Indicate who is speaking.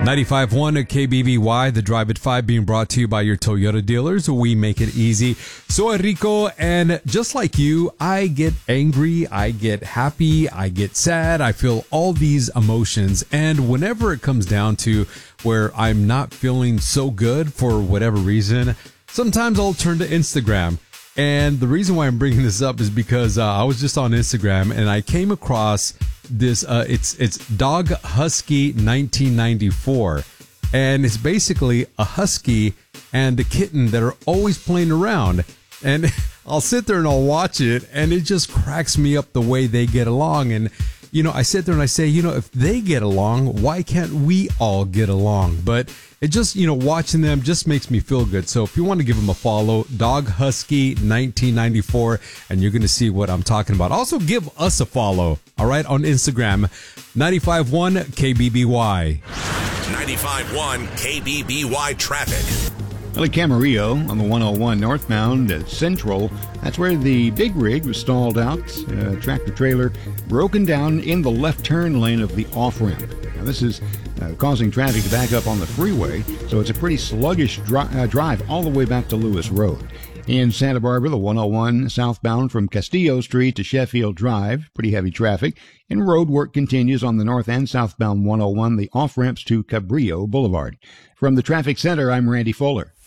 Speaker 1: 95.1 KBBY, the Drive at 5 being brought to you by your Toyota dealers. We make it easy. Soy Rico, and just like you, I get angry, I get happy, I get sad, I feel all these emotions. And whenever it comes down to where I'm not feeling so good for whatever reason, sometimes I'll turn to Instagram. And the reason why I'm bringing this up is because I was just on Instagram and I came across this, it's Dog Husky 1994. And it's basically a husky and a kitten that are always playing around. And I'll sit there and I'll watch it and it just cracks me up the way they get along. And, you know, I sit there and I say, you know, if they get along, why can't we all get along? But it just, you know, watching them just makes me feel good. So if you want to give them a follow, Dog Husky 1994, and you're going to see what I'm talking about. Also give us a follow, all right, on Instagram, 95.1 KBBY.
Speaker 2: 95.1 KBBY traffic.
Speaker 3: Well, at Camarillo on the 101 northbound at Central, that's where the big rig was stalled out. Tractor trailer broken down in the left turn lane of the off-ramp. Now, this is causing traffic to back up on the freeway, so it's a pretty sluggish drive all the way back to Lewis Road. In Santa Barbara, the 101 southbound from Castillo Street to Sheffield Drive, pretty heavy traffic. And road work continues on the north and southbound 101, the off-ramps to Cabrillo Boulevard. From the traffic center, I'm Randy Fuller.